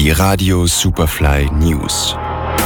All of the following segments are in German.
Die Radio Superfly News.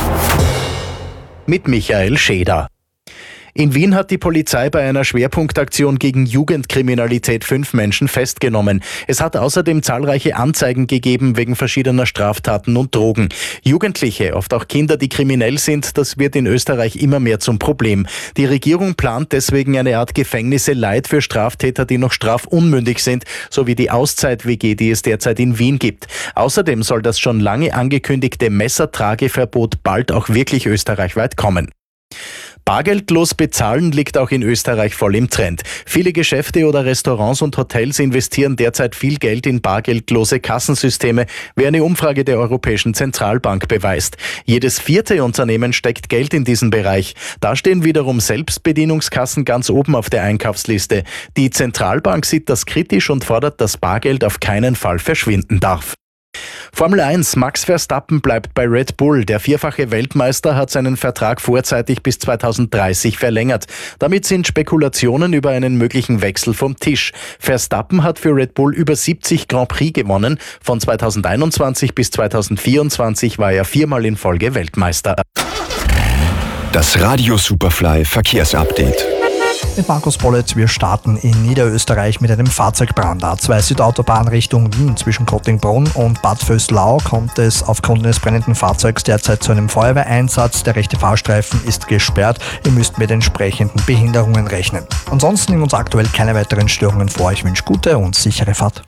Mit Michael Scheder. In Wien hat die Polizei bei einer Schwerpunktaktion gegen Jugendkriminalität 5 Menschen festgenommen. Es hat außerdem zahlreiche Anzeigen gegeben wegen verschiedener Straftaten und Drogen. Jugendliche, oft auch Kinder, die kriminell sind, das wird in Österreich immer mehr zum Problem. Die Regierung plant deswegen eine Art Gefängnisse Light für Straftäter, die noch strafunmündig sind, sowie die Auszeit-WG, die es derzeit in Wien gibt. Außerdem soll das schon lange angekündigte Messertrageverbot bald auch wirklich österreichweit kommen. Bargeldlos bezahlen liegt auch in Österreich voll im Trend. Viele Geschäfte oder Restaurants und Hotels investieren derzeit viel Geld in bargeldlose Kassensysteme, wie eine Umfrage der Europäischen Zentralbank beweist. Jedes 4. Unternehmen steckt Geld in diesen Bereich. Da stehen wiederum Selbstbedienungskassen ganz oben auf der Einkaufsliste. Die Zentralbank sieht das kritisch und fordert, dass Bargeld auf keinen Fall verschwinden darf. Formel 1, Max Verstappen bleibt bei Red Bull. Der vierfache Weltmeister hat seinen Vertrag vorzeitig bis 2030 verlängert. Damit sind Spekulationen über einen möglichen Wechsel vom Tisch. Verstappen hat für Red Bull über 70 Grand Prix gewonnen. Von 2021 bis 2024 war er 4-mal in Folge Weltmeister. Das Radio Superfly Verkehrsupdate. Mit Markus Bollitz, wir starten in Niederösterreich mit einem Fahrzeugbrand. A2 Südautobahn Richtung Wien zwischen Kottingbrunn und Bad Vöslau kommt es aufgrund eines brennenden Fahrzeugs derzeit zu einem Feuerwehreinsatz. Der rechte Fahrstreifen ist gesperrt. Ihr müsst mit entsprechenden Behinderungen rechnen. Ansonsten nehmen uns aktuell keine weiteren Störungen vor. Ich wünsche gute und sichere Fahrt.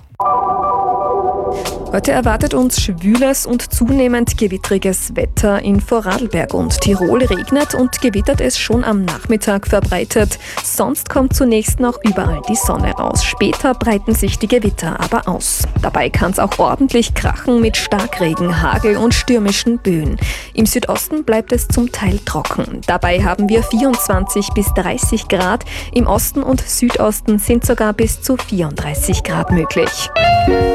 Heute erwartet uns schwüles und zunehmend gewittriges Wetter. In Vorarlberg und Tirol regnet und gewittert es schon am Nachmittag verbreitet. Sonst kommt zunächst noch überall die Sonne raus. Später breiten sich die Gewitter aber aus. Dabei kann es auch ordentlich krachen mit Starkregen, Hagel und stürmischen Böen. Im Südosten bleibt es zum Teil trocken. Dabei haben wir 24 bis 30 Grad. Im Osten und Südosten sind sogar bis zu 34 Grad möglich.